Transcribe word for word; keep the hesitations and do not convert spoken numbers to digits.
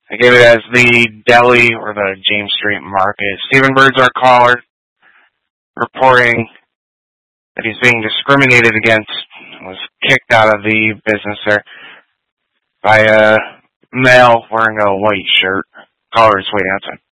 I gave it as the deli or the James Street Market. Stephen Bird's our caller, reporting that he's being discriminated against, was kicked out of the business there by a male wearing a white shirt. Caller is waiting outside.